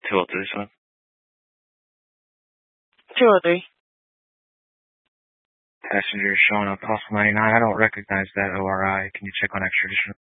203, son. 203. Passenger showing up off 99. I don't recognize that ORI. Can you check on extradition?